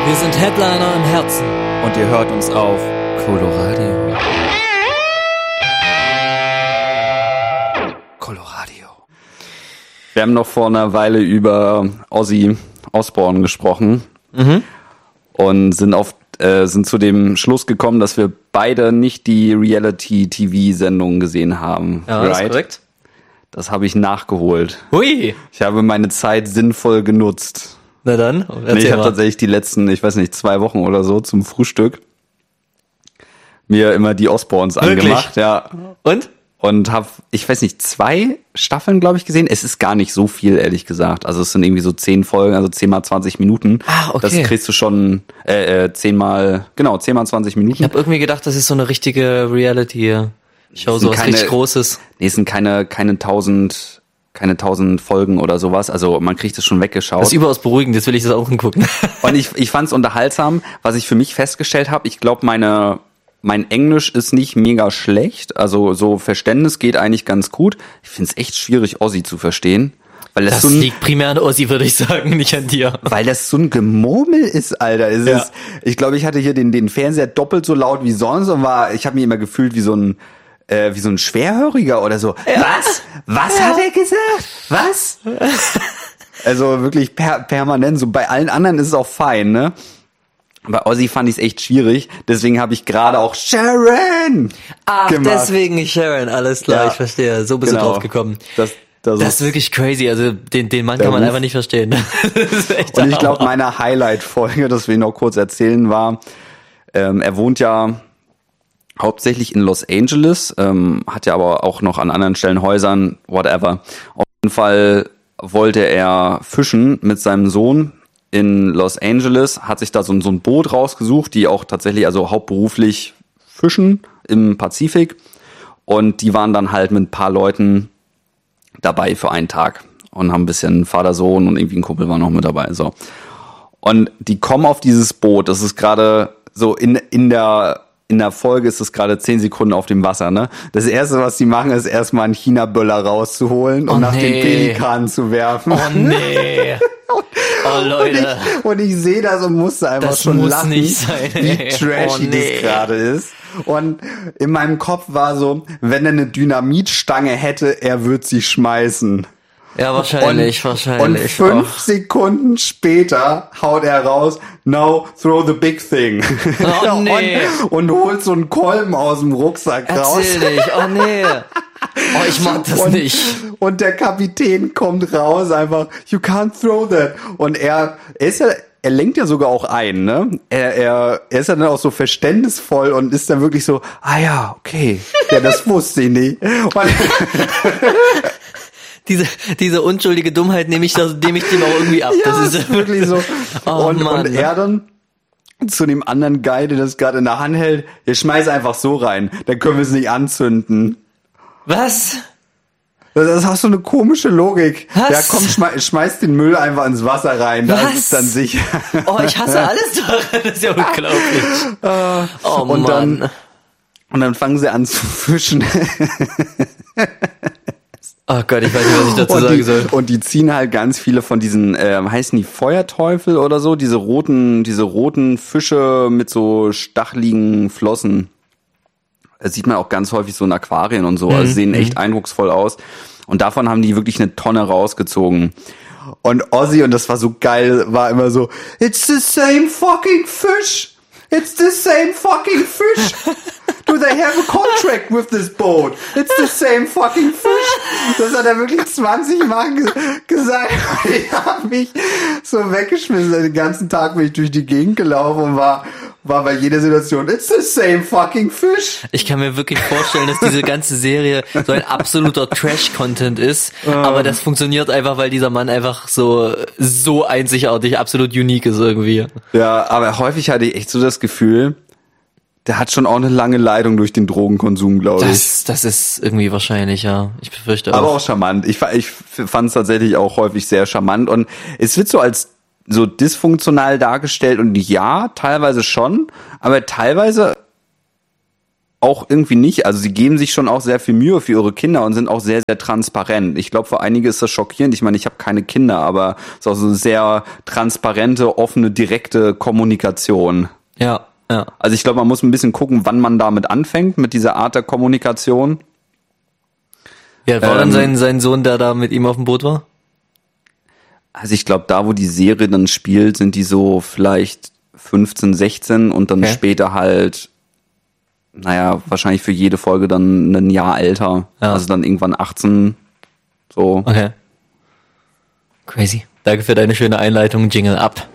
Wir sind Headliner im Herzen. Und ihr hört uns auf Coloradio. Coloradio. Wir haben noch vor einer Weile über Ozzy Osbourne gesprochen und sind zu dem Schluss gekommen, dass wir beide nicht die Reality-TV-Sendung gesehen haben. Ja, das ist korrekt. Das habe ich nachgeholt. Hui! Ich habe meine Zeit sinnvoll genutzt. Na dann, Ich habe tatsächlich die letzten, 2 Wochen oder so zum Frühstück mir immer die Osbournes angemacht. Ja. Und habe, 2 Staffeln, glaube ich, gesehen. Es ist gar nicht so viel, ehrlich gesagt. Also es sind irgendwie so 10 Folgen, also 10 mal 20 Minuten. Ah, okay. Das kriegst du schon 10 mal 20 Minuten. Ich habe irgendwie gedacht, das ist so eine richtige Reality-Show, so was richtig Großes. Nee, es sind keine 1000 Folgen oder sowas. Also man kriegt es schon weggeschaut. Das ist überaus beruhigend, jetzt will ich das auch angucken. Und ich fand es unterhaltsam. Was ich für mich festgestellt habe, ich glaube, mein Englisch ist nicht mega schlecht. Also so Verständnis geht eigentlich ganz gut. Ich finde es echt schwierig, Ozzy zu verstehen. Weil das liegt primär an Ozzy, würde ich sagen, nicht an dir. Weil das so ein Gemurmel ist, Alter. Ich glaube, ich hatte hier den Fernseher doppelt so laut wie sonst und ich habe mich immer gefühlt wie so ein Schwerhöriger oder so. Ja. Was hat er gesagt? Was? Also wirklich permanent. So bei allen anderen ist es auch fein, ne? Bei Ozzy fand ich es echt schwierig. Deswegen habe ich gerade auch Sharon gemacht. Deswegen Sharon. Alles klar, Ja. Ich verstehe. So bist du drauf gekommen. Das ist wirklich crazy. Also den Mann kann man einfach nicht verstehen. Das ist echt und ich glaube, meine Highlight-Folge, das will ich noch kurz erzählen, war, er wohnt ja hauptsächlich in Los Angeles, hat ja aber auch noch an anderen Stellen Häusern, whatever. Auf jeden Fall wollte er fischen mit seinem Sohn in Los Angeles, hat sich da so ein Boot rausgesucht, die auch tatsächlich, also hauptberuflich fischen im Pazifik. Und die waren dann halt mit ein paar Leuten dabei für einen Tag und haben ein bisschen Vater-Sohn und irgendwie ein Kumpel war noch mit dabei. So. Und die kommen auf dieses Boot, das ist gerade so in der Folge ist es gerade 10 Sekunden auf dem Wasser, ne? Das erste, was die machen, ist erstmal einen China-Böller rauszuholen und nach den Pelikanen zu werfen. Oh nee. Oh Leute. Und ich sehe das und musste einfach das schon muss lachen, nicht sein, wie trashy das gerade ist. Und in meinem Kopf war so, wenn er eine Dynamitstange hätte, er würde sie schmeißen. Ja, wahrscheinlich. Und 5 Sekunden später haut er raus, now throw the big thing. Oh nee. Und holt so einen Kolben aus dem Rucksack raus. Erzähl dich, oh nee. Oh, ich mag das nicht. Und der Kapitän kommt raus, einfach, you can't throw that. Und er lenkt ja sogar auch ein, ne? Er ist ja dann auch so verständnisvoll und ist dann wirklich so, ja, okay. Ja, das wusste ich nicht. Diese unschuldige Dummheit nehme ich dem auch irgendwie ab. Ja, das ist wirklich so. Oh, und er dann zu dem anderen Guy, der das gerade in der Hand hält, schmeiß einfach so rein, dann können wir es nicht anzünden. Was? Das ist auch so eine komische Logik. Was? Ja, komm, schmeiß den Müll einfach ins Wasser rein, da ist es dann sicher. Oh, ich hasse alles daran, das ist ja unglaublich. Oh und Mann. Dann fangen sie an zu fischen. Oh Gott, ich weiß nicht, was ich dazu sagen soll. Und die ziehen halt ganz viele von diesen, heißen die Feuerteufel oder so, diese roten Fische mit so stacheligen Flossen. Das sieht man auch ganz häufig so in Aquarien und so, also sehen echt eindrucksvoll aus. Und davon haben die wirklich eine Tonne rausgezogen. Und Ozzy, und das war so geil, war immer so, it's the same fucking fish! It's the same fucking fish! Do they have a contract with this boat? It's the same fucking fish. Das hat er wirklich 20 Mal gesagt. Ich habe mich so weggeschmissen. Den ganzen Tag bin ich durch die Gegend gelaufen und war bei jeder Situation, it's the same fucking fish. Ich kann mir wirklich vorstellen, dass diese ganze Serie so ein absoluter Trash-Content ist. Aber das funktioniert einfach, weil dieser Mann einfach so einzigartig, absolut unique ist irgendwie. Ja, aber häufig hatte ich echt so das Gefühl, der hat schon auch eine lange Leitung durch den Drogenkonsum, glaube ich. Das ist irgendwie wahrscheinlich, ja. Ich befürchte auch. Aber auch charmant. Ich fand es tatsächlich auch häufig sehr charmant. Und es wird so als so dysfunktional dargestellt. Und ja, teilweise schon. Aber teilweise auch irgendwie nicht. Also sie geben sich schon auch sehr viel Mühe für ihre Kinder und sind auch sehr, sehr transparent. Ich glaube, für einige ist das schockierend. Ich meine, ich habe keine Kinder, aber es ist auch so eine sehr transparente, offene, direkte Kommunikation. Ja. Also ich glaube, man muss ein bisschen gucken, wann man damit anfängt, mit dieser Art der Kommunikation. Wer war dann sein Sohn, der da mit ihm auf dem Boot war? Also ich glaube, da, wo die Serie dann spielt, sind die so vielleicht 15, 16 und dann später halt, wahrscheinlich für jede Folge dann ein Jahr älter. Ja. Also dann irgendwann 18, so. Okay. Crazy. Danke für deine schöne Einleitung. Jingle ab.